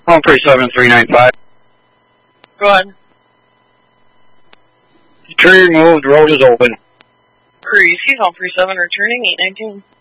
Home 37395. Go ahead. Tree removed, road is open. Receive home 37, returning 819.